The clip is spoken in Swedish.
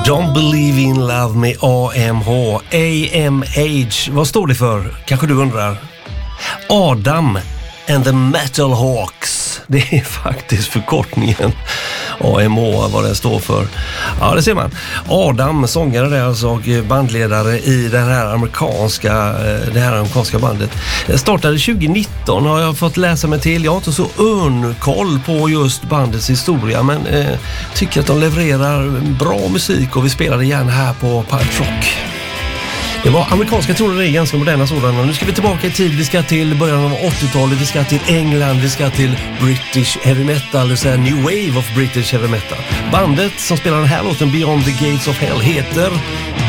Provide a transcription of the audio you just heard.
Don't Believe in Love med AMH. AMH, vad står det för? Kanske du undrar. Adam and the Metal Hawks. Det är faktiskt förkortningen. AMH, vad den står för. Ja, det ser man. Adam, sångare där alltså, och bandledare i det här amerikanska bandet. Startade 2019 har jag fått läsa mig till. Jag har inte så koll på just bandets historia, men tycker att de levererar bra musik och vi spelar det gärna här på Pirate Rock. Det var amerikanska toner, ganska moderna sådana. Nu ska vi tillbaka i tid. Vi ska till början av 80-talet. Vi ska till England. Vi ska till British heavy metal. Det är New Wave of British heavy metal. Bandet som spelar den här låten Beyond the Gates of Hell heter